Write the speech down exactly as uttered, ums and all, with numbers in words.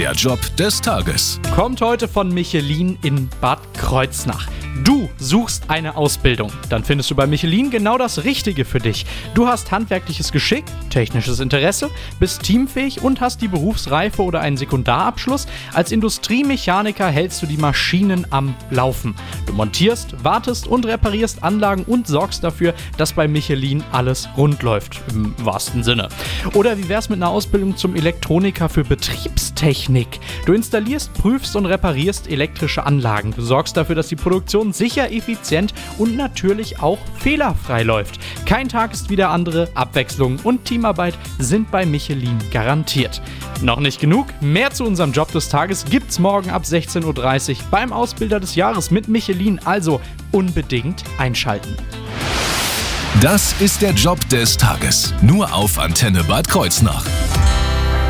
Der Job des Tages. Kommt heute von Michelin in Bad Kreuznach. Du suchst eine Ausbildung. Dann findest du bei Michelin genau das Richtige für dich. Du hast handwerkliches Geschick, technisches Interesse, bist teamfähig und hast die Berufsreife oder einen Sekundarabschluss. Als Industriemechaniker hältst du die Maschinen am Laufen. Du montierst, wartest und reparierst Anlagen und sorgst dafür, dass bei Michelin alles rund läuft. Im wahrsten Sinne. Oder wie wär's mit einer Ausbildung zum Elektroniker für Betriebstechnik? Du installierst, prüfst und reparierst elektrische Anlagen. Du sorgst dafür, dass die Produktion sicher, effizient und natürlich auch fehlerfrei läuft. Kein Tag ist wie der andere, Abwechslung und Teamarbeit sind bei Michelin garantiert. Noch nicht genug? Mehr zu unserem Job des Tages gibt's morgen ab sechzehn Uhr dreißig beim Ausbilder des Jahres mit Michelin, also unbedingt einschalten. Das ist der Job des Tages. Nur auf Antenne Bad Kreuznach.